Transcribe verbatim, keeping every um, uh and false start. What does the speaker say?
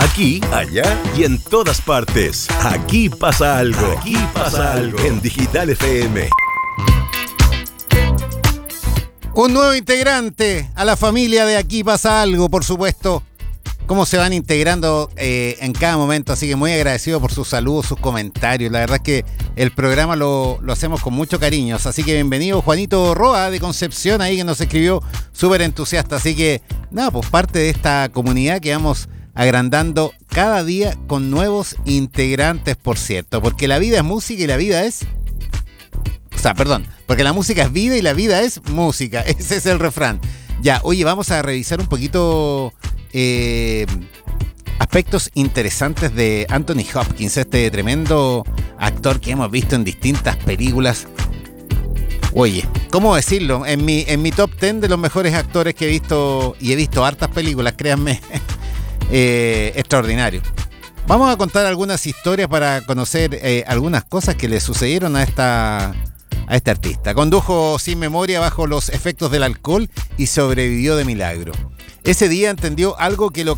Aquí, allá y en todas partes. Aquí pasa algo. Aquí pasa algo. En Digital F M. Un nuevo integrante a la familia de Aquí pasa algo, por supuesto. Cómo se van integrando eh, en cada momento. Así que muy agradecido por sus saludos, sus comentarios. La verdad es que el programa lo, lo hacemos con mucho cariño. Así que bienvenido Juanito Roa de Concepción, ahí que nos escribió súper entusiasta. Así que nada, pues parte de esta comunidad que vamos agrandando cada día con nuevos integrantes, por cierto. Porque la vida es música y la vida es... O sea, perdón, porque la música es vida y la vida es música. Ese es el refrán. Ya, oye, vamos a revisar un poquito... Eh, aspectos interesantes de Anthony Hopkins, este tremendo actor que hemos visto en distintas películas. Oye, ¿cómo decirlo? En mi, en mi top ten de los mejores actores que he visto, y he visto hartas películas, créanme, eh, extraordinario. Vamos a contar algunas historias para conocer eh, algunas cosas que le sucedieron a esta... a este artista. Condujo sin memoria bajo los efectos del alcohol y sobrevivió de milagro. Ese día entendió algo que lo